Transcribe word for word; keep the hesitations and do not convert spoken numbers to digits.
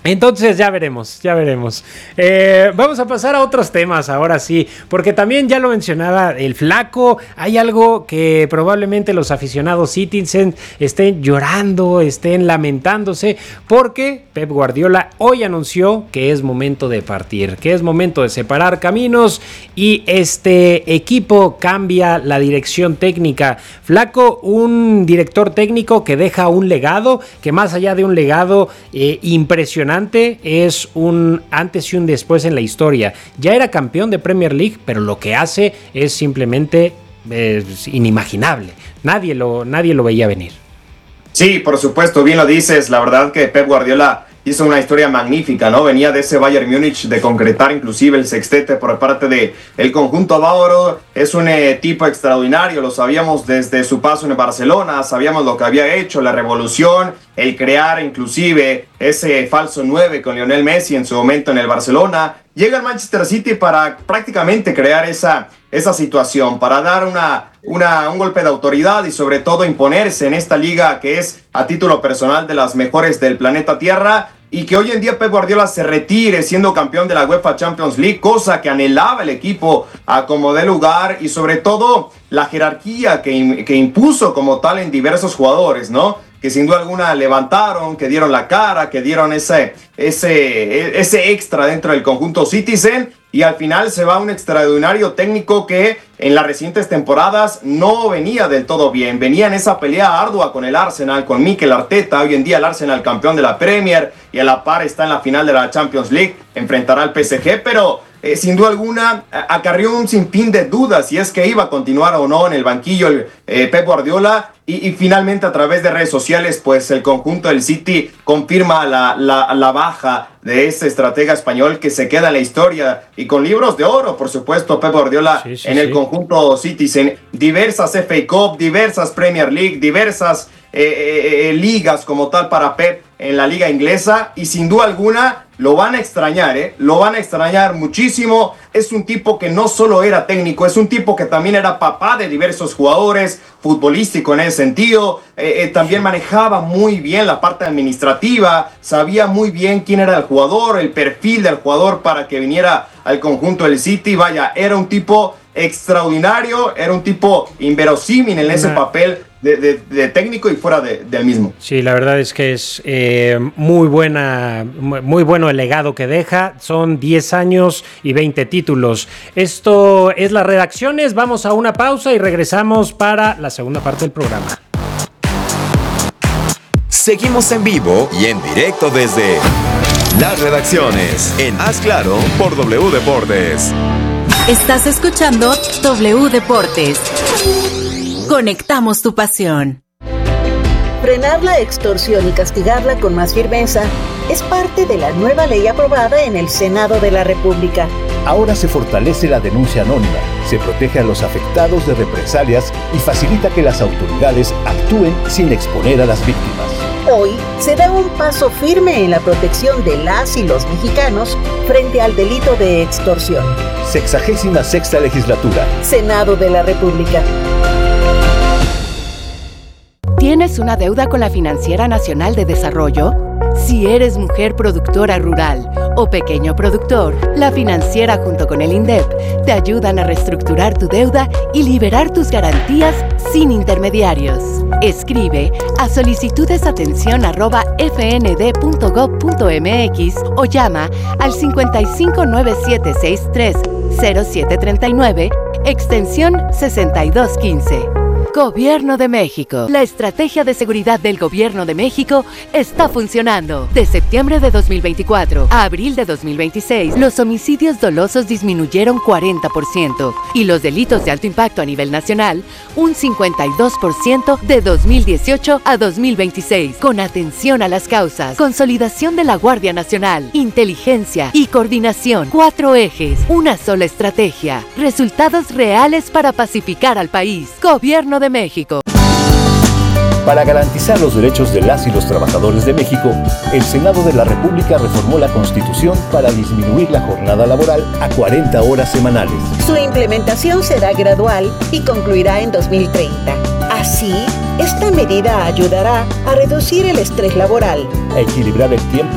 Entonces ya veremos, ya veremos. Eh, vamos a pasar a otros temas ahora sí, porque también ya lo mencionaba el Flaco. Hay algo que probablemente los aficionados Citizen estén llorando, estén lamentándose, porque Pep Guardiola hoy anunció que es momento de partir, que es momento de separar caminos y este equipo cambia la dirección técnica. Flaco, un director técnico que deja un legado, que más allá de un legado eh, impresionante, es un antes y un después en la historia. Ya era campeón de Premier League, pero lo que hace es simplemente eh, inimaginable. Nadie lo, nadie lo veía venir. Sí, por supuesto, bien lo dices. La verdad que Pep Guardiola hizo una historia magnífica, ¿no? Venía de ese Bayern Múnich de concretar inclusive el sextete por parte de el conjunto bávaro. Es un eh, tipo extraordinario, lo sabíamos desde su paso en Barcelona, sabíamos lo que había hecho, la revolución, el crear inclusive ese falso nueve con Lionel Messi en su momento en el Barcelona. Llega al Manchester City para prácticamente crear esa, esa situación, para dar una, una, un golpe de autoridad y sobre todo imponerse en esta liga que es a título personal de las mejores del planeta Tierra. Y que hoy en día Pep Guardiola se retire siendo campeón de la UEFA Champions League, cosa que anhelaba el equipo a como dé lugar, y sobre todo la jerarquía que, que impuso como tal en diversos jugadores, ¿no? Que sin duda alguna levantaron, que dieron la cara, que dieron ese, ese, ese extra dentro del conjunto Citizen, y al final se va un extraordinario técnico que en las recientes temporadas no venía del todo bien, venía en esa pelea ardua con el Arsenal, con Mikel Arteta. Hoy en día el Arsenal campeón de la Premier y a la par está en la final de la Champions League, enfrentará al P S G, pero eh, sin duda alguna acarrió un sinfín de dudas si es que iba a continuar o no en el banquillo el eh, Pep Guardiola. Y, y finalmente a través de redes sociales, pues el conjunto del City confirma la, la, la baja de este estratega español que se queda en la historia y con libros de oro, por supuesto, Pep Guardiola sí, sí, en el sí. conjunto Citizen. Diversas F A Cup, diversas Premier League, diversas eh, eh, ligas como tal para Pep en la liga inglesa, y sin duda alguna lo van a extrañar, ¿eh? Lo van a extrañar muchísimo. Es un tipo que no solo era técnico, es un tipo que también era papá de diversos jugadores, futbolístico en ese sentido. Eh, eh, también manejaba muy bien la parte administrativa, sabía muy bien quién era el jugador, el perfil del jugador para que viniera al conjunto del City. Vaya, era un tipo extraordinario, era un tipo inverosímil en ese papel de, de, de técnico y fuera de, del mismo. Sí, la verdad es que es eh, muy buena, muy bueno el legado que deja. Son diez años y veinte títulos. Esto es Las Redacciones. Vamos a una pausa y regresamos para la segunda parte del programa. Seguimos en vivo y en directo desde Las Redacciones en Haz Claro por W Deportes. Estás escuchando W Deportes. Conectamos tu pasión. Frenar la extorsión y castigarla con más firmeza es parte de la nueva ley aprobada en el Senado de la República. Ahora se fortalece la denuncia anónima, se protege a los afectados de represalias y facilita que las autoridades actúen sin exponer a las víctimas. Hoy se da un paso firme en la protección de las y los mexicanos frente al delito de extorsión. Sexagésima sexta legislatura. Senado de la República. ¿Tienes una deuda con la Financiera Nacional de Desarrollo? Si eres mujer productora rural o pequeño productor, la Financiera junto con el INDEP te ayudan a reestructurar tu deuda y liberar tus garantías sin intermediarios. Escribe a solicitudesatención arroba f n d punto gob punto m x o llama al cincuenta y cinco nueve siete seis tres cero siete tres nueve, extensión sesenta y dos quince. Gobierno de México. La estrategia de seguridad del Gobierno de México está funcionando. De septiembre de dos mil veinticuatro a abril de dos mil veintiséis, los homicidios dolosos disminuyeron cuarenta por ciento y los delitos de alto impacto a nivel nacional un cincuenta y dos por ciento de dos mil dieciocho a dos mil veintiséis. Con atención a las causas, consolidación de la Guardia Nacional, inteligencia y coordinación. Cuatro ejes, una sola estrategia. Resultados reales para pacificar al país. Gobierno de México. Para garantizar los derechos de las y los trabajadores de México, el Senado de la República reformó la Constitución para disminuir la jornada laboral a cuarenta horas semanales. Su implementación será gradual y concluirá en dos mil treinta. Así, esta medida ayudará a reducir el estrés laboral, a equilibrar el tiempo